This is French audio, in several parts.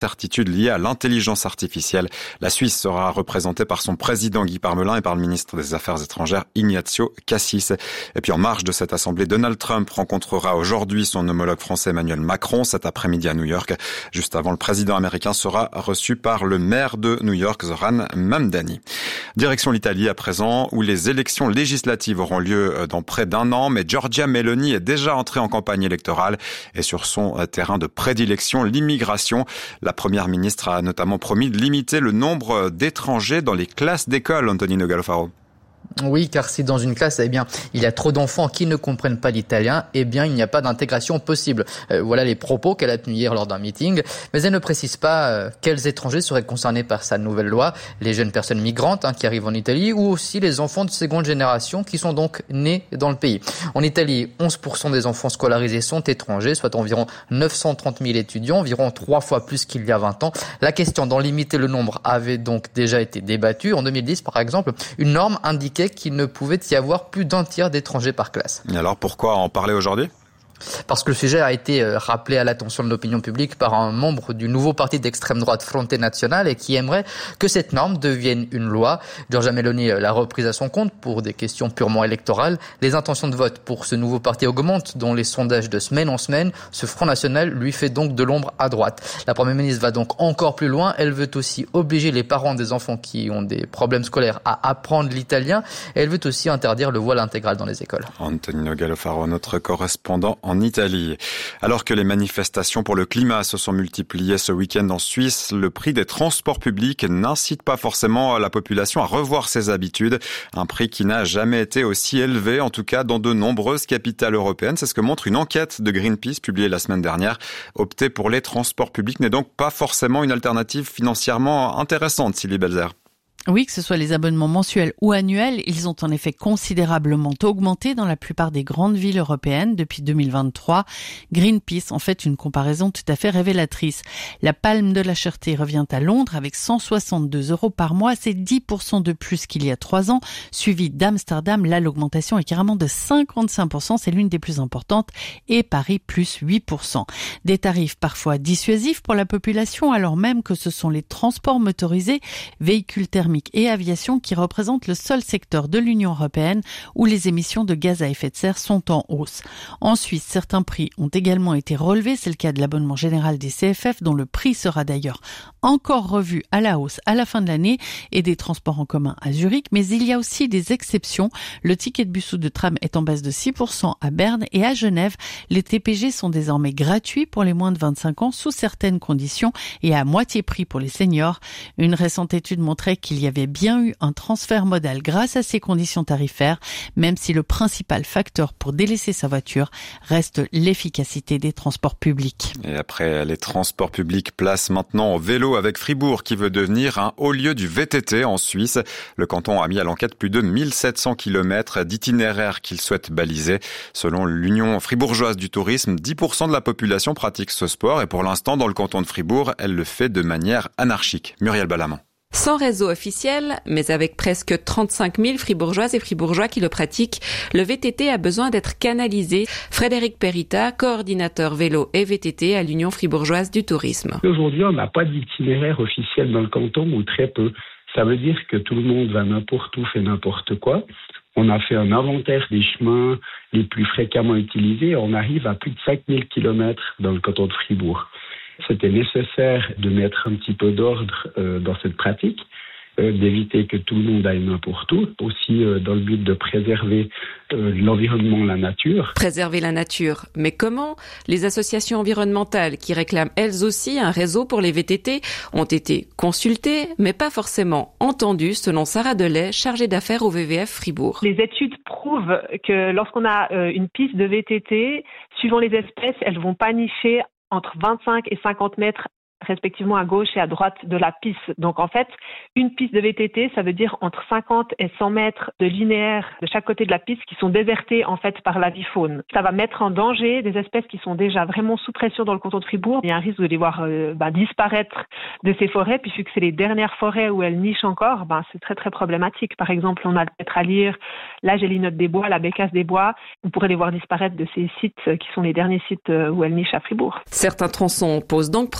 incertitudes liées à l'intelligence artificielle. La Suisse sera représentée par son président Guy Parmelin et par le ministre des Affaires étrangères Ignazio Cassis. Et puis en marge de cette assemblée, Donald Trump rencontrera aujourd'hui son homologue français Emmanuel Macron cet après-midi à New York. Juste avant, le président américain sera reçu par le maire de New York, Zoran Mamdani. Direction l'Italie à présent, où les élections législatives auront lieu dans près d'un an, mais Giorgia Meloni est déjà entrée en campagne électorale et sur son terrain de prédilection, l'immigration. La première ministre a notamment promis de limiter le nombre d'étrangers dans les classes d'école, Antonino Galofaro. Oui, car si dans une classe, il y a trop d'enfants qui ne comprennent pas l'italien, il n'y a pas d'intégration possible. Voilà les propos qu'elle a tenus hier lors d'un meeting. Mais elle ne précise pas quels étrangers seraient concernés par sa nouvelle loi. Les jeunes personnes migrantes qui arrivent en Italie ou aussi les enfants de seconde génération qui sont donc nés dans le pays. En Italie, 11% des enfants scolarisés sont étrangers, soit environ 930 000 étudiants, environ 3 fois plus qu'il y a 20 ans. La question d'en limiter le nombre avait donc déjà été débattue. En 2010, par exemple, une norme indiquait qu'il ne pouvait y avoir plus d'un tiers d'étrangers par classe. Et alors pourquoi en parler aujourd'hui ? Parce que le sujet a été rappelé à l'attention de l'opinion publique par un membre du nouveau parti d'extrême droite Fronte Nazionale et qui aimerait que cette norme devienne une loi. Giorgia Meloni l'a reprise à son compte pour des questions purement électorales. Les intentions de vote pour ce nouveau parti augmentent dans les sondages de semaine en semaine. Ce Front National lui fait donc de l'ombre à droite. La Première ministre va donc encore plus loin. Elle veut aussi obliger les parents des enfants qui ont des problèmes scolaires à apprendre l'italien. Et elle veut aussi interdire le voile intégral dans les écoles. Antonino Galofaro, notre correspondant en Italie. Alors que les manifestations pour le climat se sont multipliées ce week-end en Suisse, le prix des transports publics n'incite pas forcément la population à revoir ses habitudes. Un prix qui n'a jamais été aussi élevé, en tout cas dans de nombreuses capitales européennes. C'est ce que montre une enquête de Greenpeace publiée la semaine dernière. Opter pour les transports publics n'est donc pas forcément une alternative financièrement intéressante, Sylvie Belzer. Oui, que ce soit les abonnements mensuels ou annuels, ils ont en effet considérablement augmenté dans la plupart des grandes villes européennes depuis 2023. Greenpeace en fait une comparaison tout à fait révélatrice. La palme de la cherté revient à Londres avec 162 € par mois, c'est 10% de plus qu'il y a 3 ans, suivi d'Amsterdam. Là, l'augmentation est carrément de 55%, c'est l'une des plus importantes, et Paris plus 8%. Des tarifs parfois dissuasifs pour la population, alors même que ce sont les transports motorisés, véhicules thermiques et aviation qui représentent le seul secteur de l'Union européenne où les émissions de gaz à effet de serre sont en hausse. En Suisse, certains prix ont également été relevés. C'est le cas de l'abonnement général des CFF dont le prix sera d'ailleurs encore revu à la hausse à la fin de l'année et des transports en commun à Zurich. Mais il y a aussi des exceptions. Le ticket de bus ou de tram est en baisse de 6% à Berne et à Genève. Les TPG sont désormais gratuits pour les moins de 25 ans sous certaines conditions et à moitié prix pour les seniors. Une récente étude montrait qu'il y avait bien eu un transfert modal grâce à ces conditions tarifaires, même si le principal facteur pour délaisser sa voiture reste l'efficacité des transports publics. Et après les transports publics, place maintenant au vélo avec Fribourg qui veut devenir un haut lieu du VTT en Suisse. Le canton a mis à l'enquête plus de 1700 km d'itinéraires qu'il souhaite baliser. Selon l'Union fribourgeoise du tourisme, 10% de la population pratique ce sport et pour l'instant dans le canton de Fribourg, elle le fait de manière anarchique. Muriel Balaman. Sans réseau officiel, mais avec presque 35 000 fribourgeoises et fribourgeois qui le pratiquent, le VTT a besoin d'être canalisé. Frédéric Perita, coordinateur vélo et VTT à l'Union fribourgeoise du tourisme. Aujourd'hui, on n'a pas d'itinéraire officiel dans le canton ou très peu. Ça veut dire que tout le monde va n'importe où, fait n'importe quoi. On a fait un inventaire des chemins les plus fréquemment utilisés. On arrive à plus de 5 000 km dans le canton de Fribourg. C'était nécessaire de mettre un petit peu d'ordre dans cette pratique, d'éviter que tout le monde aille n'importe où, aussi dans le but de préserver l'environnement, la nature. Préserver la nature, mais comment ? Les associations environnementales qui réclament elles aussi un réseau pour les VTT ont été consultées, mais pas forcément entendues, selon Sarah Delay, chargée d'affaires au VVF Fribourg. Les études prouvent que lorsqu'on a une piste de VTT, suivant les espèces, elles vont pas nicher entre 25 et 50 mètres respectivement à gauche et à droite de la piste. Donc en fait, une piste de VTT, ça veut dire entre 50 et 100 mètres de linéaire de chaque côté de la piste qui sont désertés en fait par la vie faune. Ça va mettre en danger des espèces qui sont déjà vraiment sous pression dans le canton de Fribourg. Il y a un risque de les voir disparaître de ces forêts, puis vu que c'est les dernières forêts où elles nichent encore, c'est très très problématique. Par exemple, on a le pétralier, la gélinote des bois, la bécasse des bois. On pourrait les voir disparaître de ces sites qui sont les derniers sites où elles nichent à Fribourg. Certains tronçons posent donc problème.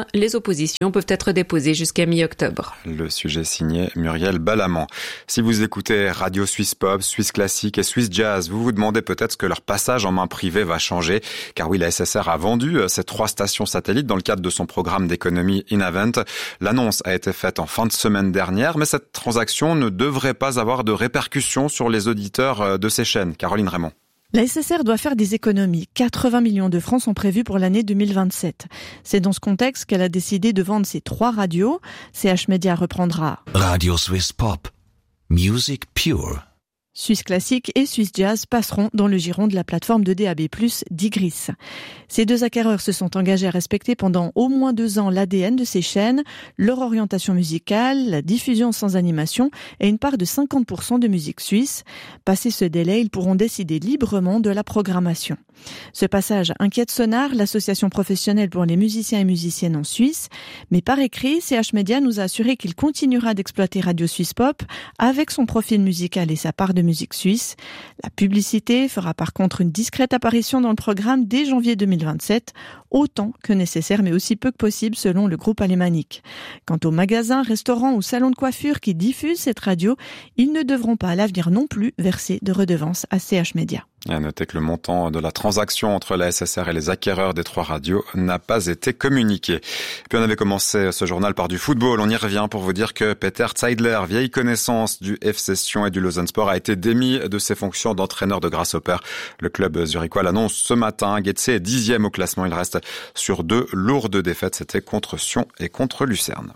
Les oppositions peuvent être déposées jusqu'à mi-octobre. Le sujet signé Muriel Balamant. Si vous écoutez Radio Suisse Pop, Suisse Classique et Suisse Jazz, vous vous demandez peut-être ce que leur passage en main privée va changer. Car oui, la SSR a vendu ces 3 stations satellites dans le cadre de son programme d'économie Inavent. L'annonce a été faite en fin de semaine dernière, mais cette transaction ne devrait pas avoir de répercussions sur les auditeurs de ces chaînes. Caroline Raymond. La SSR doit faire des économies. 80 millions de francs sont prévus pour l'année 2027. C'est dans ce contexte qu'elle a décidé de vendre ses 3 radios. CH Média reprendra Radio Suisse Pop, Music Pure. Suisse Classique et Suisse Jazz passeront dans le giron de la plateforme de DAB+, d'Igris. Ces 2 acquéreurs se sont engagés à respecter pendant au moins 2 ans l'ADN de ces chaînes, leur orientation musicale, la diffusion sans animation et une part de 50% de musique suisse. Passé ce délai, ils pourront décider librement de la programmation. Ce passage inquiète Sonar, l'association professionnelle pour les musiciens et musiciennes en Suisse. Mais par écrit, CH Média nous a assuré qu'il continuera d'exploiter Radio Suisse Pop avec son profil musical et sa part de musique suisse. La publicité fera par contre une discrète apparition dans le programme dès janvier 2027, autant que nécessaire mais aussi peu que possible selon le groupe alémanique. Quant aux magasins, restaurants ou salons de coiffure qui diffusent cette radio, ils ne devront pas à l'avenir non plus verser de redevances à CH Média. Et à noter que le montant de la transaction entre la SSR et les acquéreurs des 3 radios n'a pas été communiqué. Puis on avait commencé ce journal par du football. On y revient pour vous dire que Peter Zeidler, vieille connaissance du FC Sion et du Lausanne Sport, a été démis de ses fonctions d'entraîneur de Grasshopper. Le club zurichois l'annonce ce matin. Getse est 10e au classement. Il reste sur 2 lourdes défaites. C'était contre Sion et contre Lucerne.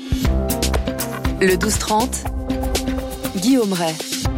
Le 12-30, Guillaume Ray.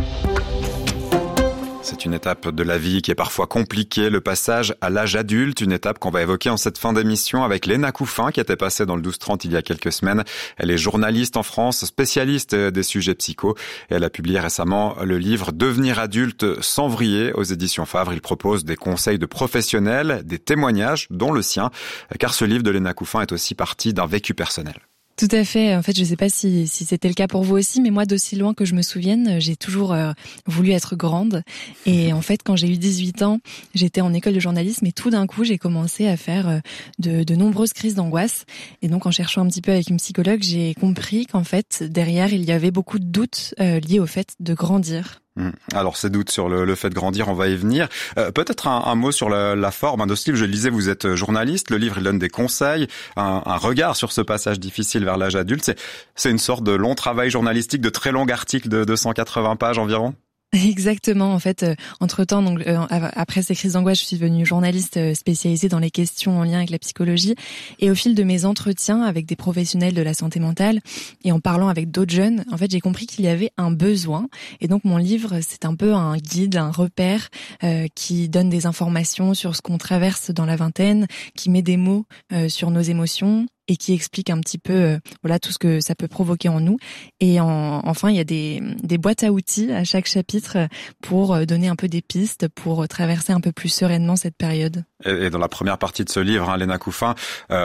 C'est une étape de la vie qui est parfois compliquée, le passage à l'âge adulte, une étape qu'on va évoquer en cette fin d'émission avec Léna Couffin qui était passée dans le 12-30 il y a quelques semaines. Elle est journaliste en France, spécialiste des sujets psycho et elle a publié récemment le livre Devenir adulte sans vriller aux éditions Favre. Il propose des conseils de professionnels, des témoignages dont le sien, car ce livre de Léna Couffin est aussi parti d'un vécu personnel. Tout à fait. En fait, je sais pas si c'était le cas pour vous aussi, mais moi, d'aussi loin que je me souvienne, j'ai toujours voulu être grande. Et en fait, quand j'ai eu 18 ans, j'étais en école de journalisme et tout d'un coup, j'ai commencé à faire de nombreuses crises d'angoisse. Et donc, en cherchant un petit peu avec une psychologue, j'ai compris qu'en fait, derrière, il y avait beaucoup de doutes liés au fait de grandir. Alors ces doutes sur le fait de grandir, on va y venir. Peut-être un mot sur la forme de ce livre. Je le lisais, vous êtes journaliste. Le livre, il donne des conseils, un regard sur ce passage difficile vers l'âge adulte. C'est une sorte de long travail journalistique, de très long article de 280 pages environ. Exactement. En fait, entre-temps, donc après ces crises d'angoisse, je suis devenue journaliste spécialisée dans les questions en lien avec la psychologie. Et au fil de mes entretiens avec des professionnels de la santé mentale et en parlant avec d'autres jeunes, en fait, j'ai compris qu'il y avait un besoin. Et donc, mon livre, c'est un peu un guide, un repère qui donne des informations sur ce qu'on traverse dans la vingtaine, qui met des mots sur nos émotions et qui explique un petit peu voilà tout ce que ça peut provoquer en nous. Et enfin, il y a des boîtes à outils à chaque chapitre pour donner un peu des pistes pour traverser un peu plus sereinement cette période. Et dans la première partie de ce livre, Léna Couffin,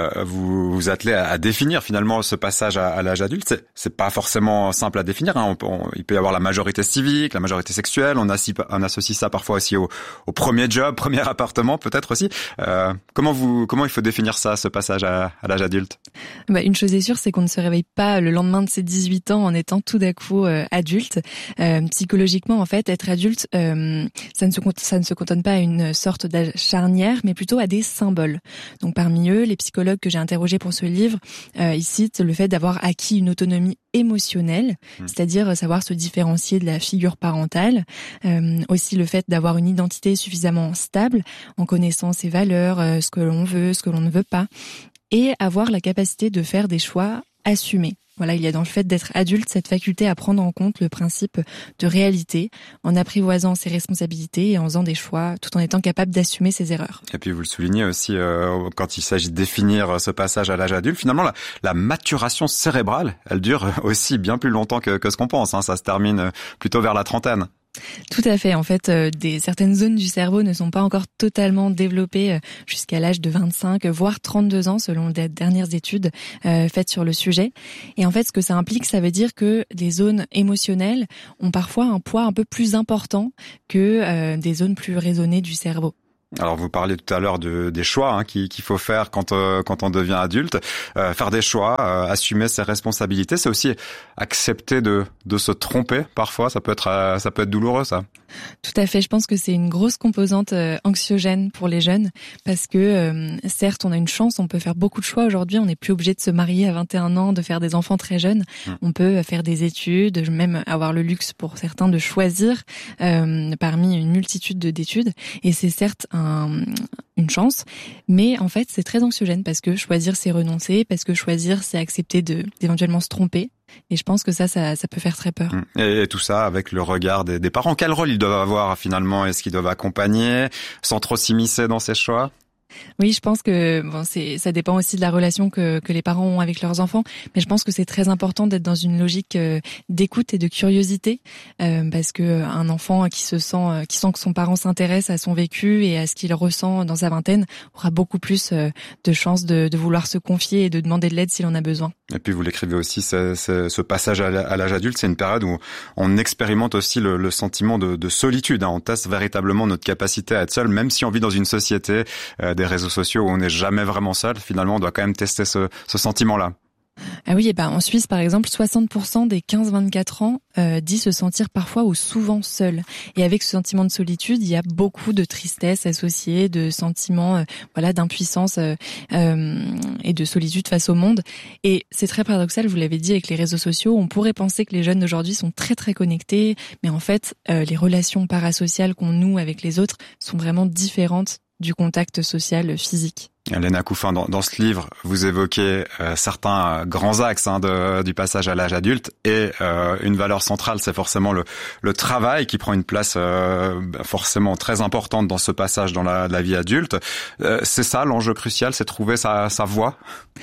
vous vous attelez à définir finalement ce passage à l'âge adulte. C'est pas forcément simple à définir. Il peut y avoir la majorité civique, la majorité sexuelle. On associe ça parfois aussi au premier job, premier appartement, peut-être aussi. Comment il faut définir ça, ce passage à l'âge adulte? Une chose est sûre, c'est qu'on ne se réveille pas le lendemain de ses 18 ans en étant tout d'un coup adulte. Psychologiquement, en fait, être adulte, ça ne se cantonne pas à une sorte d'âge charnière, mais plutôt à des symboles. Donc parmi eux, les psychologues que j'ai interrogés pour ce livre, ils citent le fait d'avoir acquis une autonomie émotionnelle, c'est-à-dire savoir se différencier de la figure parentale, aussi le fait d'avoir une identité suffisamment stable en connaissant ses valeurs, ce que l'on veut, ce que l'on ne veut pas, et avoir la capacité de faire des choix assumés. Voilà, il y a dans le fait d'être adulte cette faculté à prendre en compte le principe de réalité, en apprivoisant ses responsabilités et en faisant des choix, tout en étant capable d'assumer ses erreurs. Et puis vous le soulignez aussi, quand il s'agit de définir ce passage à l'âge adulte, finalement la maturation cérébrale, elle dure aussi bien plus longtemps que ce qu'on pense. Ça se termine plutôt vers la trentaine. Tout à fait. En fait, certaines zones du cerveau ne sont pas encore totalement développées jusqu'à l'âge de 25, voire 32 ans, selon les dernières études faites sur le sujet. Et en fait, ce que ça implique, ça veut dire que les zones émotionnelles ont parfois un poids un peu plus important que des zones plus raisonnées du cerveau. Alors vous parliez tout à l'heure des choix qu'il faut faire quand on devient adulte. Faire des choix, assumer ses responsabilités, c'est aussi accepter de se tromper parfois. Ça peut être douloureux, ça. Tout à fait. Je pense que c'est une grosse composante anxiogène pour les jeunes parce que certes, on a une chance, on peut faire beaucoup de choix aujourd'hui. On n'est plus obligé de se marier à 21 ans, de faire des enfants très jeunes. On peut faire des études, même avoir le luxe pour certains de choisir parmi une multitude d'études. Et c'est certes une chance, mais en fait c'est très anxiogène parce que choisir c'est renoncer, parce que choisir c'est accepter d'éventuellement se tromper, et je pense que ça peut faire très peur. Et tout ça avec le regard des parents. Quel rôle ils doivent avoir finalement? Est-ce qu'ils doivent accompagner sans trop s'immiscer dans ces choix? Oui, je pense que ça dépend aussi de la relation que les parents ont avec leurs enfants, mais je pense que c'est très important d'être dans une logique d'écoute et de curiosité, parce que un enfant qui sent que son parent s'intéresse à son vécu et à ce qu'il ressent dans sa vingtaine aura beaucoup plus de chances de vouloir se confier et de demander de l'aide s'il en a besoin. Et puis vous l'écrivez aussi, ce passage à l'âge adulte, c'est une période où on expérimente aussi le sentiment de solitude. On teste véritablement notre capacité à être seul, même si on vit dans une société des réseaux sociaux où on n'est jamais vraiment seul. Finalement, on doit quand même tester ce sentiment-là. Ah oui, et en Suisse, par exemple, 60% des 15-24 ans disent se sentir parfois ou souvent seuls. Et avec ce sentiment de solitude, il y a beaucoup de tristesse associée, de sentiments d'impuissance et de solitude face au monde. Et c'est très paradoxal, vous l'avez dit, avec les réseaux sociaux, on pourrait penser que les jeunes d'aujourd'hui sont très très connectés, mais en fait, les relations parasociales qu'on noue avec les autres sont vraiment différentes du contact social physique. Léna Couffin, dans ce livre, vous évoquez certains grands axes du passage à l'âge adulte, et une valeur centrale, c'est forcément le travail qui prend une place forcément très importante dans ce passage dans la vie adulte. C'est ça l'enjeu crucial, c'est trouver sa voie?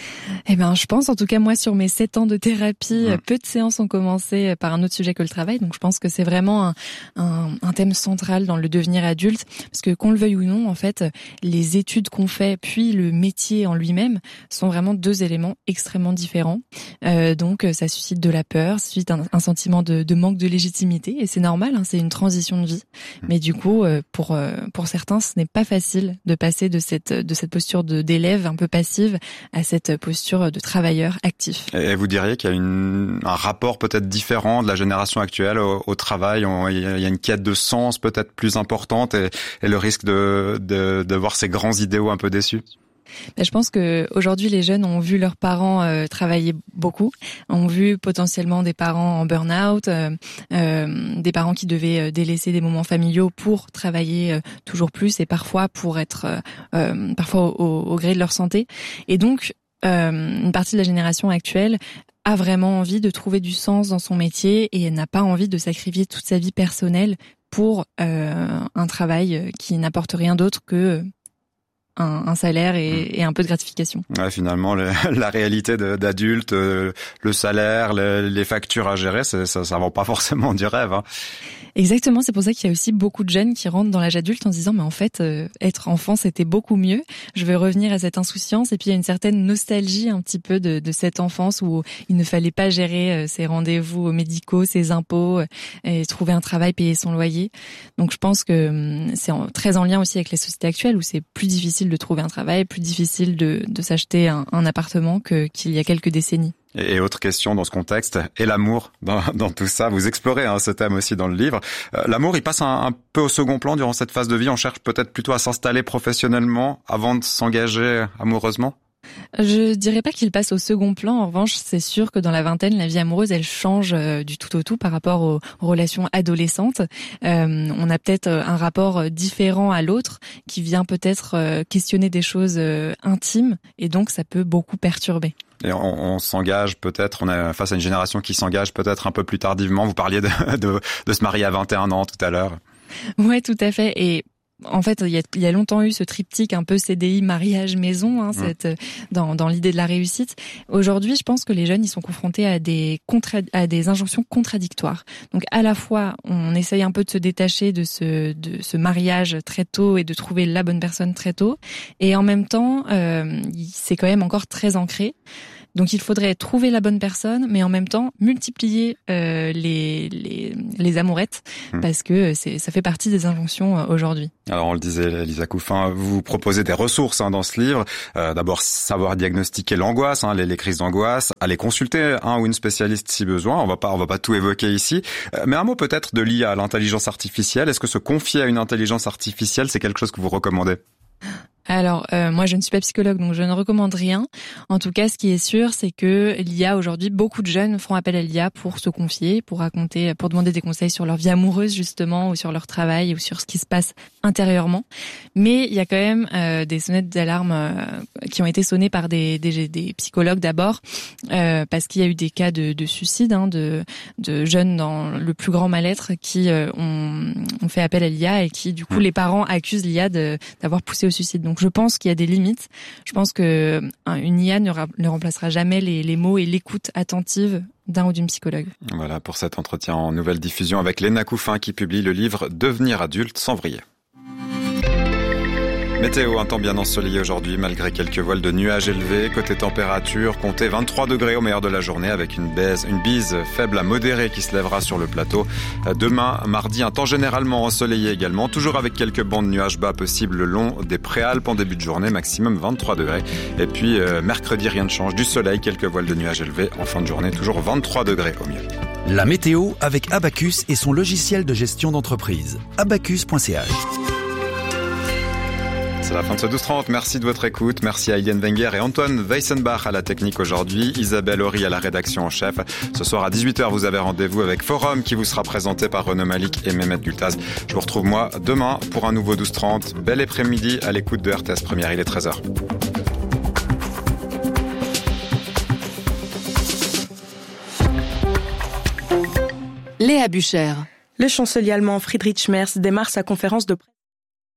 Je pense, en tout cas moi, sur mes 7 ans de thérapie, peu de séances ont commencé par un autre sujet que le travail, donc je pense que c'est vraiment un thème central dans le devenir adulte, parce que qu'on le veuille ou non, en fait, les études qu'on fait, puis le métier en lui-même sont vraiment deux éléments extrêmement différents. Donc ça suscite de la peur, ça suscite un sentiment de manque de légitimité, et c'est normal, c'est une transition de vie. Mais du coup, pour certains, ce n'est pas facile de passer de cette posture d'élève un peu passive à cette posture de travailleur actif. Et vous diriez qu'il y a un rapport peut-être différent de la génération actuelle au travail? Il y a une quête de sens peut-être plus importante, et le risque de voir ces grands idéaux un peu déçus? Je pense que aujourd'hui les jeunes ont vu leurs parents travailler beaucoup, ont vu potentiellement des parents en burn-out, des parents qui devaient délaisser des moments familiaux pour travailler toujours plus, et parfois pour être parfois au gré de leur santé. Et donc une partie de la génération actuelle a vraiment envie de trouver du sens dans son métier, et n'a pas envie de sacrifier toute sa vie personnelle pour un travail qui n'apporte rien d'autre que un salaire et un peu de gratification. Ouais, finalement, la réalité d'adulte, le salaire, les factures à gérer, ça vend pas forcément du rêve. Exactement, c'est pour ça qu'il y a aussi beaucoup de jeunes qui rentrent dans l'âge adulte en se disant mais en fait être enfant c'était beaucoup mieux, je veux revenir à cette insouciance, et puis il y a une certaine nostalgie un petit peu de cette enfance où il ne fallait pas gérer ses rendez-vous médicaux, ses impôts, et trouver un travail, payer son loyer. Donc je pense que c'est très en lien aussi avec les sociétés actuelles où c'est plus difficile de trouver un travail, plus difficile de s'acheter un appartement qu'il y a quelques décennies. Et autre question dans ce contexte, et l'amour dans tout ça? Vous explorez ce thème aussi dans le livre. L'amour, il passe un peu au second plan durant cette phase de vie. On cherche peut-être plutôt à s'installer professionnellement avant de s'engager amoureusement? Je dirais pas qu'il passe au second plan. En revanche, c'est sûr que dans la vingtaine, la vie amoureuse, elle change du tout au tout par rapport aux relations adolescentes. On a peut-être un rapport différent à l'autre qui vient peut-être questionner des choses intimes, et donc ça peut beaucoup perturber. Et on s'engage peut-être, on est face à une génération qui s'engage peut-être un peu plus tardivement. Vous parliez de se marier à 21 ans tout à l'heure. Ouais, tout à fait. Et en fait, il y a longtemps eu ce triptyque un peu CDI, mariage, maison, dans l'idée de la réussite. Aujourd'hui, je pense que les jeunes, ils sont confrontés à des injonctions contradictoires. Donc, à la fois, on essaye un peu de se détacher de ce mariage très tôt et de trouver la bonne personne très tôt. Et en même temps, c'est quand même encore très ancré. Donc il faudrait trouver la bonne personne, mais en même temps multiplier les amourettes, parce que ça fait partie des injonctions aujourd'hui. Alors on le disait, Lisa Couffin, vous proposez des ressources dans ce livre. D'abord, savoir diagnostiquer l'angoisse, les crises d'angoisse, aller consulter un ou une spécialiste si besoin. On va pas tout évoquer ici. Mais un mot peut-être de l'IA, l'intelligence artificielle. Est-ce que se confier à une intelligence artificielle, c'est quelque chose que vous recommandez ? Alors, moi, je ne suis pas psychologue, donc je ne recommande rien. En tout cas, ce qui est sûr, c'est que l'IA, aujourd'hui, beaucoup de jeunes font appel à l'IA pour se confier, pour raconter, pour demander des conseils sur leur vie amoureuse, justement, ou sur leur travail, ou sur ce qui se passe intérieurement. Mais il y a quand même des sonnettes d'alarme qui ont été sonnées par des psychologues d'abord, parce qu'il y a eu des cas de suicide, de jeunes dans le plus grand mal-être qui ont fait appel à l'IA et qui, du coup, les parents accusent l'IA d'avoir poussé au suicide. Donc je pense qu'il y a des limites. Je pense que une IA ne remplacera jamais les mots et l'écoute attentive d'un ou d'une psychologue. Voilà pour cet entretien en nouvelle diffusion avec Léna Couffin qui publie le livre Devenir adulte sans vriller. Météo, un temps bien ensoleillé aujourd'hui malgré quelques voiles de nuages élevés. Côté température, comptez 23 degrés au meilleur de la journée avec une bise faible à modérée qui se lèvera sur le plateau. Demain, mardi, un temps généralement ensoleillé également, toujours avec quelques bancs de nuages bas possibles le long des Préalpes en début de journée, maximum 23 degrés. Et puis mercredi, rien ne change, du soleil, quelques voiles de nuages élevés en fin de journée, toujours 23 degrés au mieux. La météo avec Abacus et son logiciel de gestion d'entreprise. Abacus.ch. C'est la fin de ce 12-30. Merci de votre écoute. Merci à Iliane Wenger et Antoine Weissenbach à la technique aujourd'hui. Isabelle Horry à la rédaction en chef. Ce soir à 18h, vous avez rendez-vous avec Forum qui vous sera présenté par Renaud Malik et Mehmet Gultaz. Je vous retrouve moi demain pour un nouveau 12-30. Bel après-midi à l'écoute de RTS Première. Il est 13h. Léa Bucher. Le chancelier allemand Friedrich Merz démarre sa conférence de presse.